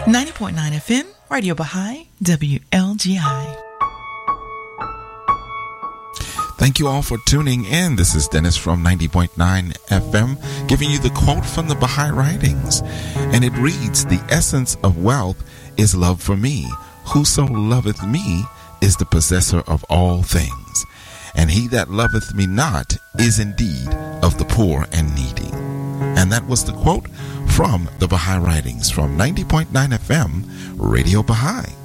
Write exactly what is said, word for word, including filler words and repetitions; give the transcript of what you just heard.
ninety point nine F M, Radio Baha'i, W L G I. Thank you all for tuning in. This is Dennis from ninety point nine F M, giving you the quote from the Baha'i Writings. And it reads, "The essence of wealth is love for me. Whoso loveth me is the possessor of all things. And he that loveth me not is indeed of the poor and needy." And that was the quote from the Baha'i Writings from ninety point nine F M, Radio Baha'i.